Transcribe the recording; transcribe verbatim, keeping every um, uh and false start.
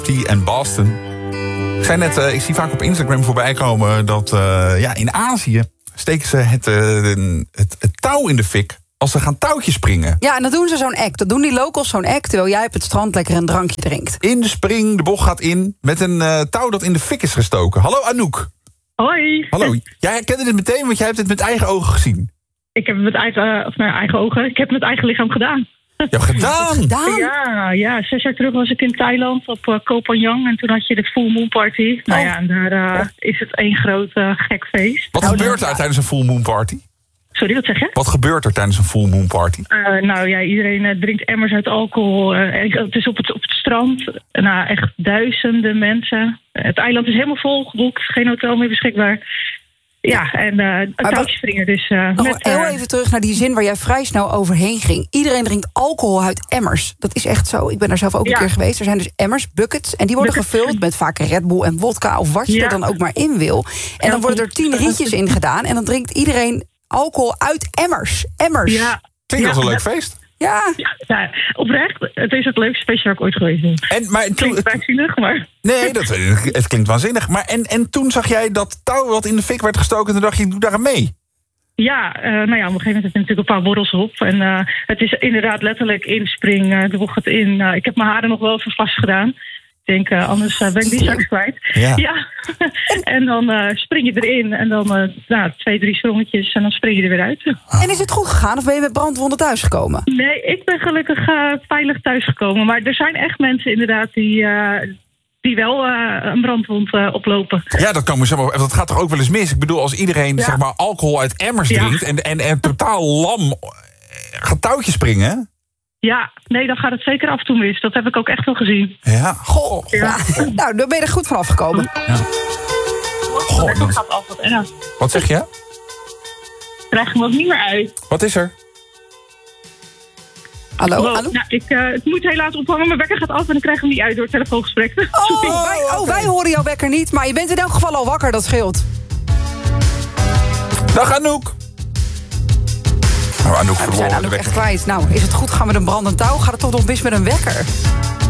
en Boston. Ik zei net, uh, ik zie vaak op Instagram voorbij komen dat uh, ja, in Azië steken ze het, uh, het, het touw in de fik als ze gaan touwtjes springen. Ja, en dan doen ze zo'n act. Dat doen die locals zo'n act, terwijl jij op het strand lekker een drankje drinkt. In de spring, de bocht gaat in, met een uh, touw dat in de fik is gestoken. Hallo Anouk. Hoi. Hallo. Jij herkende dit meteen, want jij hebt het met eigen ogen gezien. Ik heb het met eigen, of mijn eigen ogen, ik heb het met eigen lichaam gedaan. Ja, gedaan? gedaan? Ja, ja, zes jaar terug was ik in Thailand op uh, Koh Phangan. En toen had je de Full Moon Party. Oh. Nou ja, en daar uh, is het één groot uh, gek feest. Wat nou, gebeurt daar tijdens een Full Moon Party? Sorry, wat zeg je? Wat gebeurt er tijdens een Full Moon Party? Uh, nou ja, iedereen uh, drinkt emmers uit alcohol. Uh, het is op het, op het strand. Nou, echt duizenden mensen. Uh, het eiland is helemaal vol geboekt. Geen hotel meer beschikbaar. Ja, en uh, een touwtje springen. Dus, uh, nog met, heel uh, even terug naar die zin waar jij vrij snel overheen ging. Iedereen drinkt alcohol uit emmers. Dat is echt zo. Ik ben daar zelf ook ja. een keer geweest. Er zijn dus emmers, buckets. En die worden buckets. gevuld met vaak Red Bull en vodka of wat je ja. er dan ook maar in wil. En dan worden er tien rietjes in gedaan. En dan drinkt iedereen alcohol uit emmers. Emmers. Ja. Klinkt als ja, een leuk dat, feest. Ja. Ja, ja, oprecht. Het is het leukste feestje waar ik ooit geweest ben. En, maar, Het klinkt waanzinnig, maar... Nee, dat, het klinkt waanzinnig. Maar en, en toen zag jij dat touw wat in de fik werd gestoken en toen dacht je, doe daar aan mee. Ja, uh, nou ja, op een gegeven moment heb je natuurlijk een paar borrels op. En uh, het is inderdaad letterlijk inspring, uh, de bocht gaat in. Uh, ik heb mijn haren nog wel even vast gedaan. Ik denk, uh, anders uh, ben ik die straks kwijt. Ja. ja. En dan uh, spring je erin en dan uh, nou, twee, drie sprongetjes en dan spring je er weer uit. En is het goed gegaan of ben je met brandwonden thuisgekomen? Nee, ik ben gelukkig uh, veilig thuisgekomen. Maar er zijn echt mensen inderdaad die... Uh, die wel uh, een brandwond uh, oplopen. Ja, dat, kan me zo, dat gaat toch ook wel eens mis? Ik bedoel, als iedereen ja. zeg maar, alcohol uit emmers ja. drinkt... en, en, en totaal lam gaat touwtjes springen... Ja, nee, dan gaat het zeker af en toe mis. Dat heb ik ook echt wel gezien. Ja, goh. Ja. Nou, dan ben je er goed van afgekomen. Ja. Goh, dat dat... gaat af wat erg. Wat zeg je? Krijg ik hem ook niet meer uit. Wat is er? Hallo, Wow, hallo? nou, ik uh, het moet helaas ophangen. Mijn wekker gaat af en dan krijg ik hem niet uit door het telefoongesprek. Oh, wij, oh, wij horen jouw wekker niet, maar je bent in elk geval al wakker, dat scheelt. Dag Anouk. Nou, Anouk Ja, we zijn verloren de Anouk wekker. echt kwijt. Nou, is het goed? Gaan we een brandend touw? Gaat het toch nog mis met een wekker?